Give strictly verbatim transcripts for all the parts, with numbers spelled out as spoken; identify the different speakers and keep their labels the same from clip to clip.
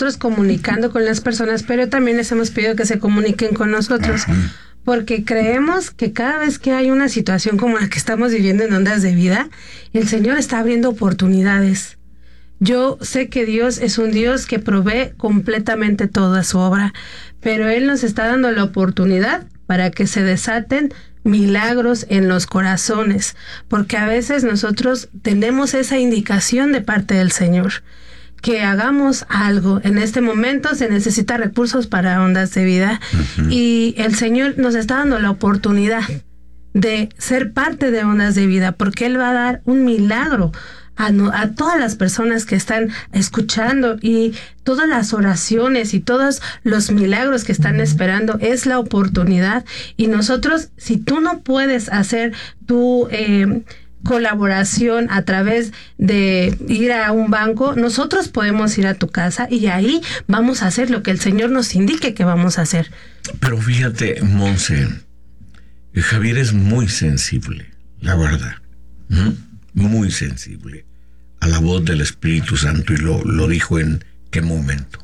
Speaker 1: nosotros comunicando con las personas, pero también les hemos pedido que se comuniquen con nosotros, porque creemos que cada vez que hay una situación como la que estamos viviendo en Ondas de Vida, el Señor está abriendo oportunidades. Yo sé que Dios es un Dios que provee completamente toda su obra, pero Él nos está dando la oportunidad para que se desaten milagros en los corazones, porque a veces nosotros tenemos esa indicación de parte del Señor, que hagamos algo. En este momento se necesita recursos para Ondas de Vida, uh-huh. y el Señor nos está dando la oportunidad de ser parte de Ondas de Vida, porque Él va a dar un milagro A, no, a todas las personas que están escuchando, y todas las oraciones y todos los milagros que están esperando. Es la oportunidad, y nosotros, si tú no puedes hacer tu eh, colaboración a través de ir a un banco, nosotros podemos ir a tu casa y ahí vamos a hacer lo que el Señor nos indique que vamos a hacer.
Speaker 2: Pero fíjate, Monse, Javier es muy sensible, la verdad. ¿Mm? Muy sensible a la voz del Espíritu Santo, y lo, lo dijo en qué momento.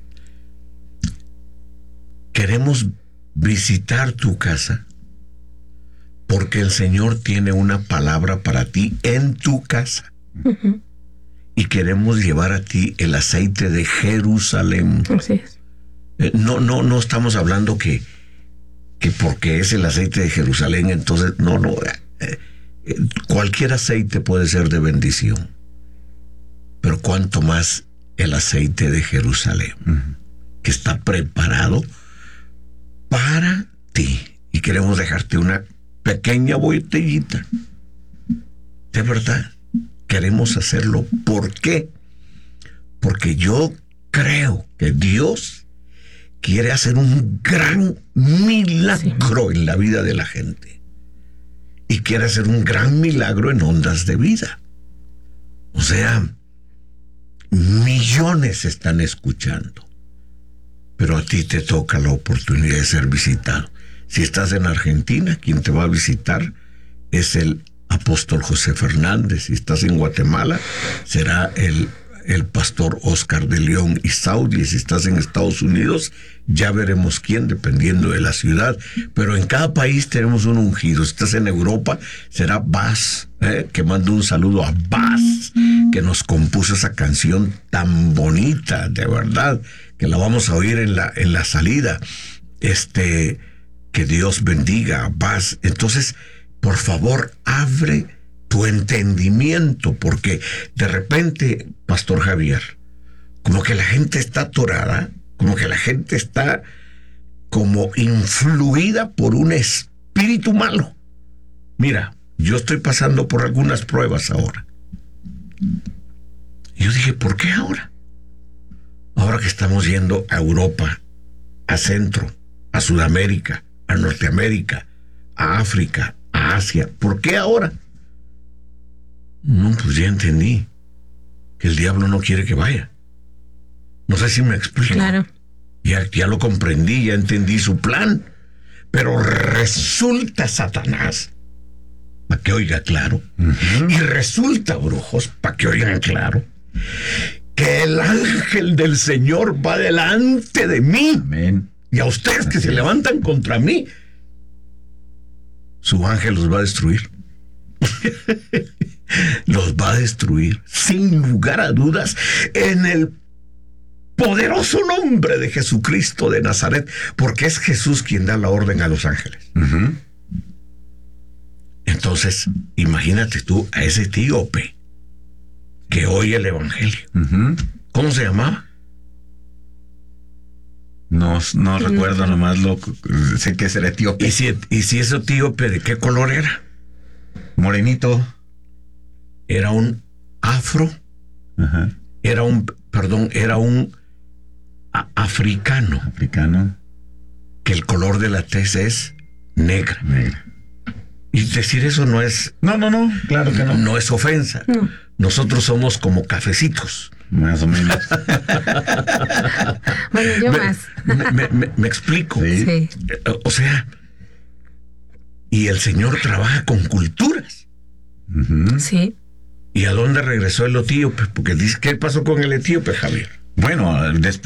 Speaker 2: Queremos visitar tu casa porque el Señor tiene una palabra para ti en tu casa. Uh-huh. Y queremos llevar a ti el aceite de Jerusalén.
Speaker 1: Así es.
Speaker 2: Eh, no, no, no estamos hablando que, que porque es el aceite de Jerusalén, entonces, no, no. Eh, Cualquier aceite puede ser de bendición, pero cuanto más el aceite de Jerusalén, uh-huh. que está preparado para ti. Y queremos dejarte una pequeña botellita. De verdad, queremos hacerlo. ¿Por qué? Porque yo creo que Dios quiere hacer un gran milagro, sí, en la vida de la gente. Y quiere hacer un gran milagro en Ondas de Vida. O sea, millones están escuchando, pero a ti te toca la oportunidad de ser visitado. Si estás en Argentina, quien te va a visitar es el apóstol José Fernández. Si estás en Guatemala, será el, el pastor Oscar de León y Saudi. Si estás en Estados Unidos, ya veremos quién, dependiendo de la ciudad. Pero en cada país tenemos un ungido. Si estás en Europa, será Bas, ¿eh? que mando un saludo a Bas, que nos compuso esa canción tan bonita, de verdad, que la vamos a oír en la, en la salida. Este, que Dios bendiga a Bas. Entonces, por favor, abre tu entendimiento, porque de repente, Pastor Javier, como que la gente está atorada, como que la gente está como influida por un espíritu malo. Mira, yo estoy pasando por algunas pruebas ahora. Y yo dije, ¿por qué ahora? Ahora que estamos yendo a Europa, a Centro, a Sudamérica, a Norteamérica, a África, a Asia, ¿por qué ahora? No, pues ya entendí que el diablo no quiere que vaya. No sé si me explico.
Speaker 1: Claro.
Speaker 2: Ya, ya lo comprendí, ya entendí su plan. Pero resulta, Satanás, para que oiga claro, uh-huh. y resulta, brujos, para que oigan claro, que el ángel del Señor va delante de mí. Amén. Y a ustedes que se levantan contra mí, su ángel los va a destruir. Los va a destruir, sin lugar a dudas, en el poderoso nombre de Jesucristo de Nazaret, porque es Jesús quien da la orden a los ángeles. Uh-huh. Entonces, imagínate tú a ese etíope que oye el evangelio. Uh-huh. ¿Cómo se llamaba?
Speaker 3: No, no recuerdo, uh-huh. nomás lo sé que es el etíope.
Speaker 2: ¿Y si, y si ese etíope de qué color era?
Speaker 3: Morenito.
Speaker 2: Era un afro.
Speaker 3: Uh-huh.
Speaker 2: Era un, perdón, era un a, africano.
Speaker 3: Africano.
Speaker 2: Que el color de la tez es negra.
Speaker 3: Negra.
Speaker 2: Y decir eso no es...
Speaker 3: No, no, no, claro que no.
Speaker 2: No es ofensa. No. Nosotros somos como cafecitos.
Speaker 3: Más o menos.
Speaker 1: Bueno, yo
Speaker 2: me,
Speaker 1: más.
Speaker 2: me, me, me explico.
Speaker 3: Sí.
Speaker 1: Sí.
Speaker 2: O sea, y el Señor trabaja con culturas.
Speaker 3: Uh-huh.
Speaker 1: Sí.
Speaker 2: ¿Y a dónde regresó el etíope? Porque dice, ¿qué pasó con el etíope, Javier?
Speaker 3: Bueno, después